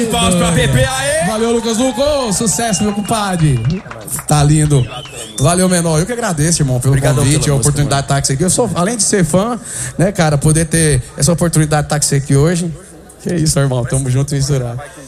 palmas pra PP aí. Valeu, Lucas Luco. Sucesso, meu compadre. Tá lindo. Valeu, menor. Eu que agradeço, irmão, pelo convite, a oportunidade de estar aqui. Eu sou, além de ser fã, né, cara, poder ter essa oportunidade de estar aqui hoje. Que isso, irmão. Tamo junto e misturado.